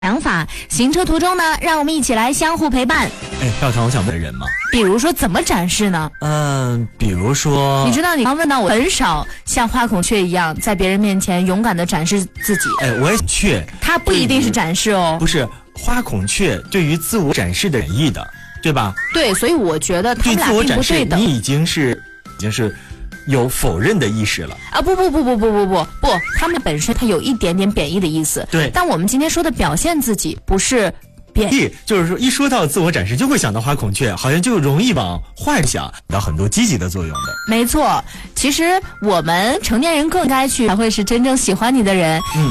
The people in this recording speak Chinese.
想法。行车途中呢，让我们一起来相互陪伴。 票堂，我想问人吗？ 比如说怎么展示呢？ 比如说， 你知道你刚问到我，很少像花孔雀一样在别人面前勇敢地展示自己。 我也雀， 它不一定是展示哦。 不是花孔雀对于自我展示的演绎的，对吧？ 对，所以我觉得他们俩并不对等。 你已经是有否认的意识了啊！不，他们本身它有一点点贬义的意思。 对， 但我们今天说的表现自己不是贬义， 就是说一说到自我展示就会想到花孔雀，好像就容易往坏想到很多积极的作用的。 没错，其实我们成年人更该去才会是真正喜欢你的人。